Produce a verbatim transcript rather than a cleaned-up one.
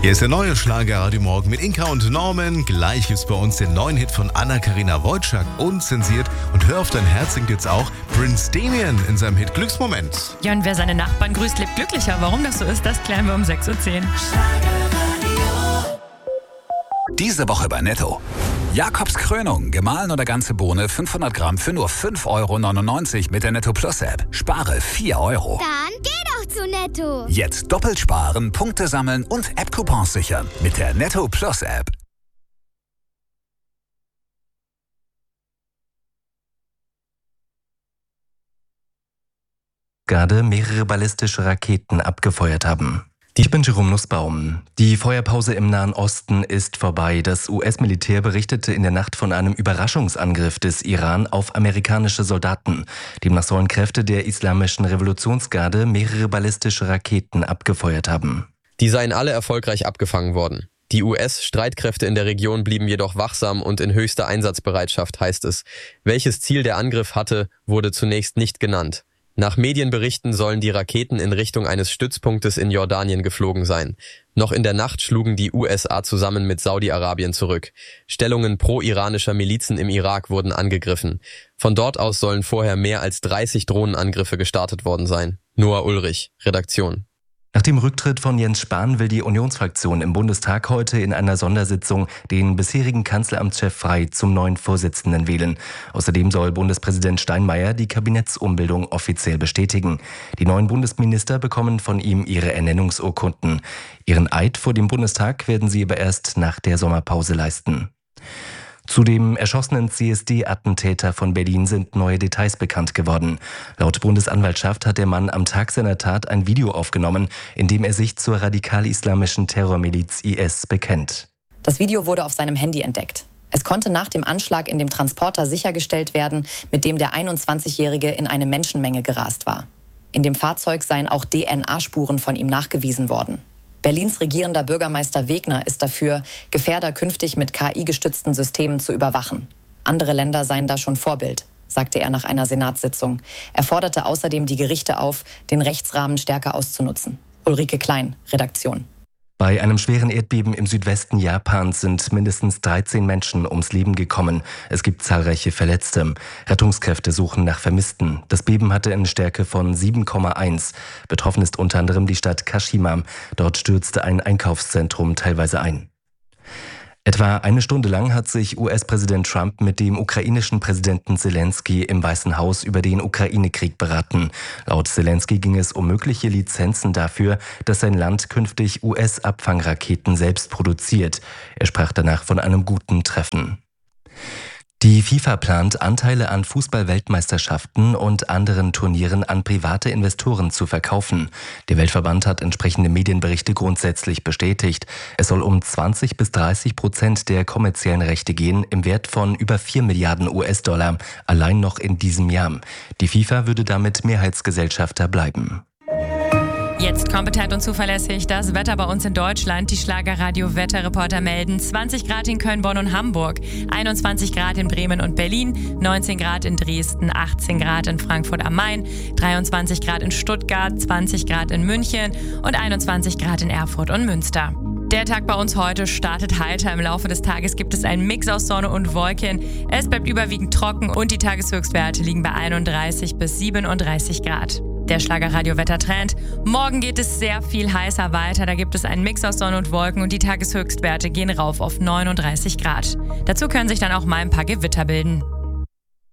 Hier ist der neue Schlager-Radio Morgen mit Inka und Norman. Gleich gibt's bei uns den neuen Hit von Anna-Karina Wojcik, unzensiert. Und Hör auf dein Herz singt jetzt auch Prince Damien in seinem Hit Glücksmoment. Ja, und wer seine Nachbarn grüßt, lebt glücklicher. Warum das so ist, das klären wir um sechs Uhr zehn. Diese Woche bei Netto. Jakobs Krönung, gemahlen oder ganze Bohne, fünfhundert Gramm für nur fünf Euro neunundneunzig mit der Netto Plus App. Spare vier Euro. Dann geh doch zu Netto. Jetzt doppelt sparen, Punkte sammeln und App-Coupons sichern mit der Netto Plus App. Gerade mehrere ballistische Raketen abgefeuert haben. Ich bin Jerome Nussbaum. Die Feuerpause im Nahen Osten ist vorbei. Das U S-Militär berichtete in der Nacht von einem Überraschungsangriff des Iran auf amerikanische Soldaten. Demnach sollen Kräfte der Islamischen Revolutionsgarde mehrere ballistische Raketen abgefeuert haben. Die seien alle erfolgreich abgefangen worden. Die U S-Streitkräfte in der Region blieben jedoch wachsam und in höchster Einsatzbereitschaft, heißt es. Welches Ziel der Angriff hatte, wurde zunächst nicht genannt. Nach Medienberichten sollen die Raketen in Richtung eines Stützpunktes in Jordanien geflogen sein. Noch in der Nacht schlugen die U S A zusammen mit Saudi-Arabien zurück. Stellungen pro-iranischer Milizen im Irak wurden angegriffen. Von dort aus sollen vorher mehr als dreißig Drohnenangriffe gestartet worden sein. Noah Ulrich, Redaktion. Nach dem Rücktritt von Jens Spahn will die Unionsfraktion im Bundestag heute in einer Sondersitzung den bisherigen Kanzleramtschef Frey zum neuen Vorsitzenden wählen. Außerdem soll Bundespräsident Steinmeier die Kabinettsumbildung offiziell bestätigen. Die neuen Bundesminister bekommen von ihm ihre Ernennungsurkunden. Ihren Eid vor dem Bundestag werden sie aber erst nach der Sommerpause leisten. Zu dem erschossenen C S D-Attentäter von Berlin sind neue Details bekannt geworden. Laut Bundesanwaltschaft hat der Mann am Tag seiner Tat ein Video aufgenommen, in dem er sich zur radikal-islamischen Terrormiliz I S bekennt. Das Video wurde auf seinem Handy entdeckt. Es konnte nach dem Anschlag in dem Transporter sichergestellt werden, mit dem der einundzwanzigjährige in eine Menschenmenge gerast war. In dem Fahrzeug seien auch D N A-Spuren von ihm nachgewiesen worden. Berlins regierender Bürgermeister Wegner ist dafür, Gefährder künftig mit K I-gestützten Systemen zu überwachen. Andere Länder seien da schon Vorbild, sagte er nach einer Senatssitzung. Er forderte außerdem die Gerichte auf, den Rechtsrahmen stärker auszunutzen. Ulrike Klein, Redaktion. Bei einem schweren Erdbeben im Südwesten Japans sind mindestens dreizehn Menschen ums Leben gekommen. Es gibt zahlreiche Verletzte. Rettungskräfte suchen nach Vermissten. Das Beben hatte eine Stärke von sieben Komma eins. Betroffen ist unter anderem die Stadt Kashima. Dort stürzte ein Einkaufszentrum teilweise ein. Etwa eine Stunde lang hat sich U S-Präsident Trump mit dem ukrainischen Präsidenten Zelensky im Weißen Haus über den Ukraine-Krieg beraten. Laut Zelensky ging es um mögliche Lizenzen dafür, dass sein Land künftig U S-Abfangraketen selbst produziert. Er sprach danach von einem guten Treffen. Die FIFA plant, Anteile an Fußball-Weltmeisterschaften und anderen Turnieren an private Investoren zu verkaufen. Der Weltverband hat entsprechende Medienberichte grundsätzlich bestätigt. Es soll um zwanzig bis dreißig Prozent der kommerziellen Rechte gehen, im Wert von über vier Milliarden U S-Dollar, allein noch in diesem Jahr. Die FIFA würde damit Mehrheitsgesellschafter bleiben. Jetzt kompetent und zuverlässig das Wetter bei uns in Deutschland. Die Schlagerradio-Wetterreporter melden zwanzig Grad in Köln, Bonn und Hamburg, einundzwanzig Grad in Bremen und Berlin, neunzehn Grad in Dresden, achtzehn Grad in Frankfurt am Main, dreiundzwanzig Grad in Stuttgart, zwanzig Grad in München und einundzwanzig Grad in Erfurt und Münster. Der Tag bei uns heute startet heiter. Im Laufe des Tages gibt es einen Mix aus Sonne und Wolken. Es bleibt überwiegend trocken und die Tageshöchstwerte liegen bei einunddreißig bis siebenunddreißig Grad. Der Schlagerradio-Wettertrend. Morgen geht es sehr viel heißer weiter. Da gibt es einen Mix aus Sonne und Wolken und die Tageshöchstwerte gehen rauf auf neununddreißig Grad. Dazu können sich dann auch mal ein paar Gewitter bilden.